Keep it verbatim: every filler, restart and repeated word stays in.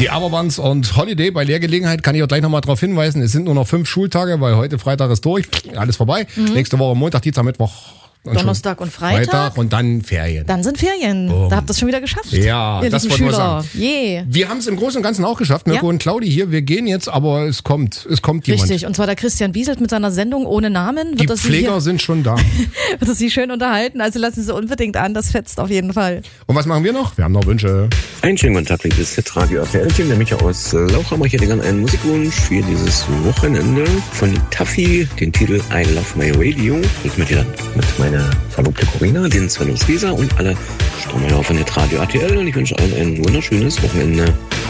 Die Aberbans und Holiday. Bei Lehrgelegenheit kann ich auch gleich nochmal darauf hinweisen, es sind nur noch fünf Schultage, weil heute Freitag ist durch, alles vorbei. Mhm. Nächste Woche Montag, Dienstag, Mittwoch. Und Donnerstag und Freitag. Freitag und dann Ferien. Dann sind Ferien. Boom. Da habt ihr es schon wieder geschafft. Ja, das wollte ich sagen. Yeah. Wir haben es im Großen und Ganzen auch geschafft, Mirko Ja. und Claudi hier. Wir gehen jetzt, aber es kommt, es kommt jemand. Richtig, und zwar der Christian Bieselt mit seiner Sendung ohne Namen. Die Wird das Sie Pfleger hier, sind schon da. wird das Sie schön unterhalten, also lassen Sie unbedingt an, das fetzt auf jeden Fall. Und was machen wir noch? Wir haben noch Wünsche. Einen schönen guten Tag, liebes Radio R T L-Team, der Micha aus Lauchhammer. Ich hätte gerne einen Musikwunsch für dieses Wochenende von Taffy, den Titel I Love My Radio. Ich möchte dann mit meiner Verlobte Corinna, den Sven aus Riesa und alle Stammhörer von der Radio R T L. Und ich wünsche allen ein wunderschönes Wochenende.